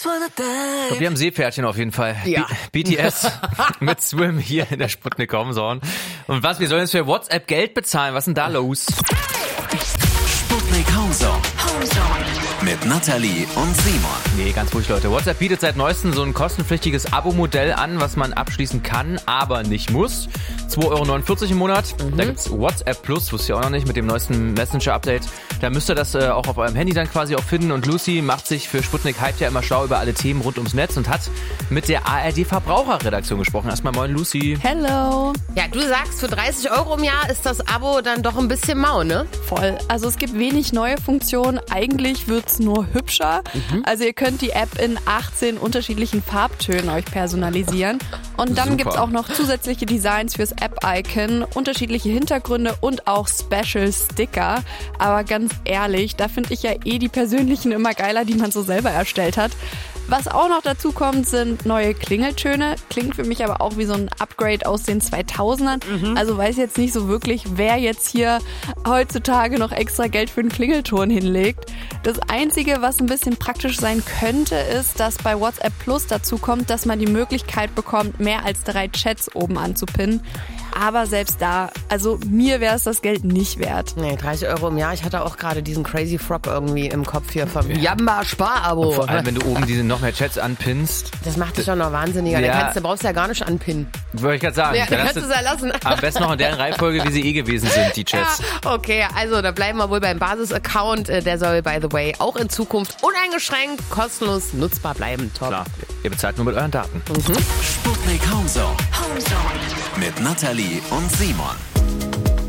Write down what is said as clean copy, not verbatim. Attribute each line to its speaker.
Speaker 1: Wir haben Seepferdchen auf jeden Fall.
Speaker 2: Ja.
Speaker 1: BTS mit Swim hier in der Sputnik Homezone. Und was, wir sollen jetzt für WhatsApp Geld bezahlen. Was ist denn da los?
Speaker 3: Sputnik Homezone. Mit Nathalie und Simon.
Speaker 1: Nee, ganz ruhig, Leute. WhatsApp bietet seit neuestem so ein kostenpflichtiges Abo-Modell an, was man abschließen kann, aber nicht muss. 2,49 € im Monat. Da gibt's WhatsApp Plus, wusste ich auch noch nicht, mit dem neuesten Messenger-Update. Da müsst ihr das auch auf eurem Handy dann quasi auch finden. Und Lucy macht sich für Sputnik Hype ja immer schlau über alle Themen rund ums Netz und hat mit der ARD-Verbraucherredaktion gesprochen. Erstmal moin, Lucy.
Speaker 4: Hello.
Speaker 2: Ja, du sagst, für 30 € im Jahr ist das Abo dann doch ein bisschen mau, ne?
Speaker 4: Voll. Also es gibt wenig neue Funktionen. Eigentlich wird's nur hübscher. Also ihr könnt die App in 18 unterschiedlichen Farbtönen euch personalisieren. Und dann
Speaker 1: Super.
Speaker 4: gibt's auch noch zusätzliche Designs fürs App-Icon, unterschiedliche Hintergründe und auch Special-Sticker. Aber ganz ehrlich, da finde ich ja die persönlichen immer geiler, die man so selber erstellt hat. Was auch noch dazu kommt, sind neue Klingeltöne. Klingt für mich aber auch wie so ein Upgrade aus den 2000ern. Also weiß jetzt nicht so wirklich, wer jetzt hier heutzutage noch extra Geld für einen Klingelton hinlegt. Das Einzige, was ein bisschen praktisch sein könnte, ist, dass bei WhatsApp Plus dazu kommt, dass man die Möglichkeit bekommt, mehr als 3 Chats oben anzupinnen. Aber selbst da, also mir wäre es das Geld nicht wert.
Speaker 2: Nee, 30 € im Jahr. Ich hatte auch gerade diesen Crazy Frog irgendwie im Kopf hier vom Jamba-Spar-Abo.
Speaker 1: Vor allem, wenn du oben diese noch mehr Chats anpinnst.
Speaker 2: Das macht dich doch noch wahnsinniger.
Speaker 1: Ja.
Speaker 2: Da brauchst du ja gar nicht anpinnen.
Speaker 1: Würde ich gerade sagen.
Speaker 2: Ja,
Speaker 1: Dann
Speaker 2: dann
Speaker 1: hast
Speaker 2: kannst du es ja lassen.
Speaker 1: am besten noch in der Reihenfolge, wie sie gewesen sind, die Chats.
Speaker 2: Ja, okay, also da bleiben wir wohl beim Basis-Account. Der soll, by the way, auch in Zukunft uneingeschränkt kostenlos nutzbar bleiben. Top.
Speaker 1: Klar, ihr bezahlt nur mit euren Daten.
Speaker 3: Sputnik Homezone. Mit Nathalie und Simon.